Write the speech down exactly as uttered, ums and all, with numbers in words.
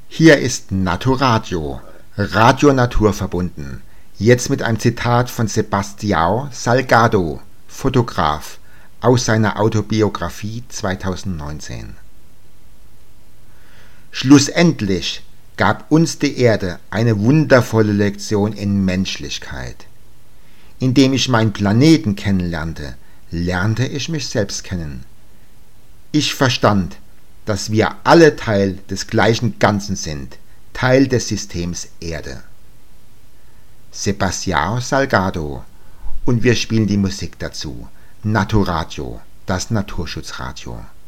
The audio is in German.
Hier ist Naturadio, Radio Natur verbunden. Jetzt mit einem Zitat von Sebastião Salgado, Fotograf, aus seiner Autobiografie zweitausendneunzehn. Schlussendlich gab uns die Erde eine wundervolle Lektion in Menschlichkeit. Indem ich meinen Planeten kennenlernte, lernte ich mich selbst kennen. Ich verstand, dass wir alle Teil des gleichen Ganzen sind, Teil des Systems Erde. Sebastião Salgado, und wir spielen die Musik dazu. Naturadio, das Naturschutzradio.